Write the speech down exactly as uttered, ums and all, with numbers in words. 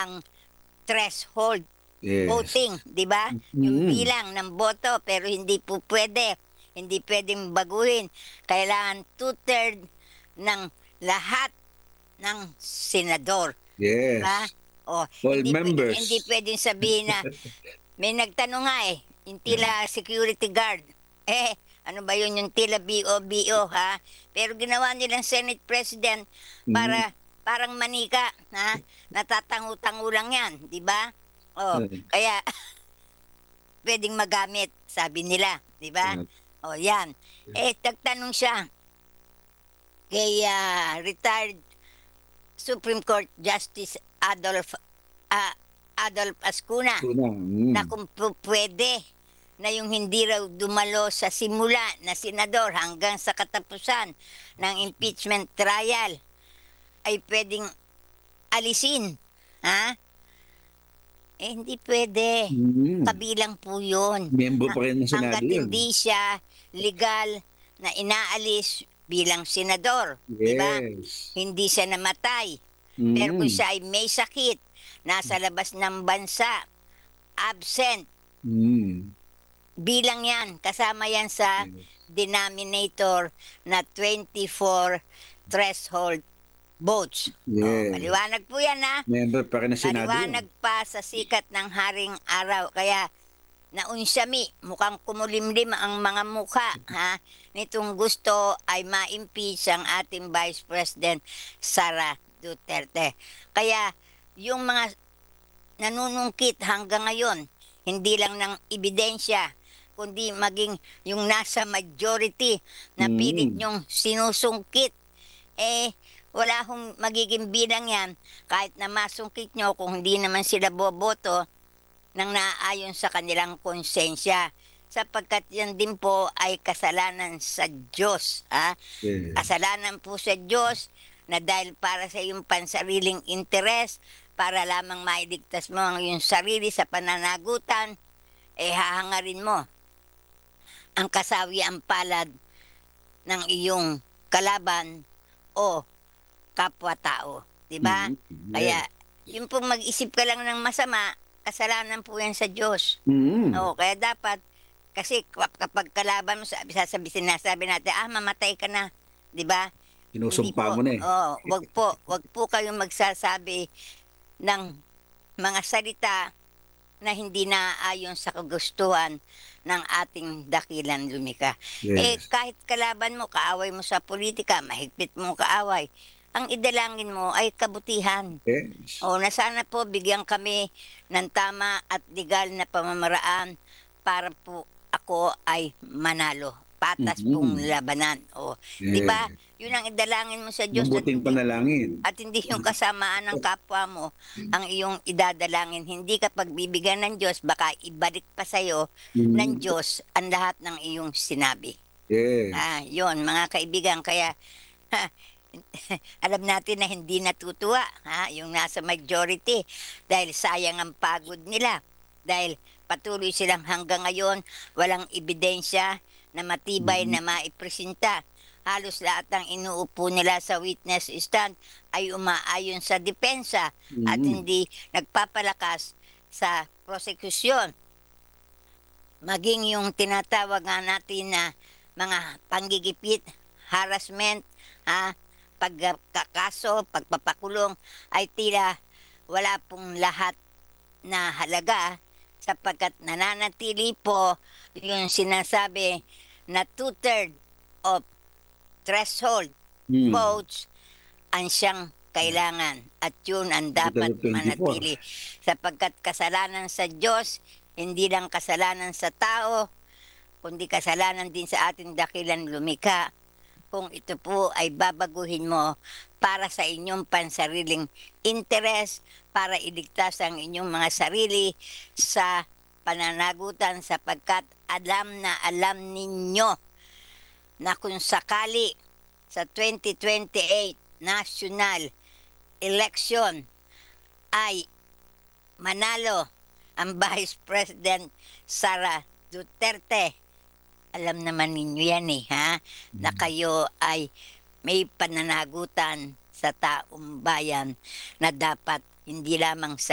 ang threshold Yes. voting, 'di ba? Yung Mm. bilang ng boto, pero hindi po puwede, hindi puwedeng baguhin. Kailangan two-third ng lahat ng senador, 'di ba? Yes. Oh, All hindi puwedeng hindi members. puwedeng sabihin na may nagtanong nga, eh, yung tila security guard, eh, ano ba yun, yung tila B O B O, ha? Pero ginawa nilang Senate President Mm. para parang manika, ha? Natatango-tango lang 'yan, 'di ba? Oh, Mm. kaya puwedeng magamit, sabi nila, 'di ba? Mm. Oh, 'yan. Eh, nagtanong siya kay, ah, retired Supreme Court Justice Adolf, ah, Adolf Ascuna Ascuna, na hmm. kung pu puwede na yung hindi raw dumalo sa simula na senador hanggang sa katapusan ng impeachment trial ay puwedeng alisin, ha? Eh, hindi puwede. Mm. Kabilang po yun. Miyembro Ha pa rin ng Senado hangga't 'yun. hindi siya legal na inaalis bilang senador, 'di ba? Yes. Hindi siya namatay, pero kung Mm. siya ay may sakit, nasa labas ng bansa, absent Hmm. bilang 'yan, kasama 'yan sa Yes. denominator na twenty-four threshold votes. Oh, Yes. maliwanag po 'yan, ha? Miyembro pa rin ng Senado 'yun. Maliwanag pa sa sikat ng haring araw kaya naunsyami, mukhang kumulimlim ang mga mukha, ha, nitong gusto ay ma-impeach ang ating Vice President Sara Duterte. Kaya yung mga nanunungkit hanggang ngayon, hindi lang ng ebidensya, kundi maging yung nasa majority na pilit Mm. niyong sinusungkit, eh, wala hong magiging bilang 'yan kahit na masungkit niyo kung hindi naman sila boboto ng naaayon sa kanilang konsensya, sapagkat 'yan din po ay kasalanan sa Diyos, ah. Yes. Kasalanan po sa Diyos na dahil para sa iyong pansariling interes, para lamang mailigtas mo ang iyong sarili sa pananagutan, eh, hahangarin mo ang kasawiang palad ng iyong kalaban o kapwa-tao, 'di ba? Mm, Kaya yes. yung pong mag-isip ka lang ng masama, kasalanan po 'yan sa Diyos. Mm. Oo, kaya dapat kasi kwa kapag kalaban mo sabi sasabi sinasabi natin, "Ah, mamatay ka na." 'Di ba? Hindi Sinusumpa po, mo na, eh. oo, 'wag po, 'wag po kayong magsasabi ng mga salita na hindi naaayon sa kagustuhan ng ating dakilang lumikha. Eh, Yes. kahit kalaban mo, kaaway mo sa pulitika, mahigpit mong kaaway, ang idalangin mo ay kabutihan. Yes. O na sana po bigyan kami ng tama at legal na pamamaraan para po ako ay manalo. Patas pong Mm. labanan, oh, 'di ba? Yes. 'Yun ang idalangin mo sa Diyos at Mabuting hindi panalangin. at hindi yung kasamaan ng kapwa mo ang iyong idadalangin. Hindi ka pagbibigyan ng Diyos baka ibalik pa sa'yo ng Mm. Diyos ang lahat ng iyong sinabi. Yes. Ah, 'yun mga kaibigan kaya alam natin na hindi natutuwa, ha, yung nasa majority dahil sayang ang pagod nila. Dahil patuloy silang hanggang ngayon walang ebidensya na matibay Mm. na maipresenta. Halos lahat ng inuupo nila sa witness stand ay umaayon sa depensa at Mm. hindi nagpapalakas sa prosekusyon. Maging yung tinatawag nga natin na mga panggigipit, harassment, ah, pagkakaso, pagpapakulong ay tila wala pong lahat na halaga sapagkat nananatili po yung sinasabi na two-third of threshold Hmm. votes ang siyang kailangan at yun ang Total dapat of twenty-four. manatili sapagkat kasalanan sa Diyos, hindi lang kasalanan sa tao, kundi kasalanan din sa ating dakilang lumikha kung ito po ay babaguhin mo para sa inyong pansariling interes, para iligtas ang inyong mga sarili sa pananagutan sapagkat alam na alam ninyo na kung sakali sa twenty twenty-eight national election ay manalo ang Vice President Sara Duterte, alam naman ninyo 'yan, eh, ha, na Hmm. kayo ay may pananagutan sa taong bayan na dapat hindi lamang sa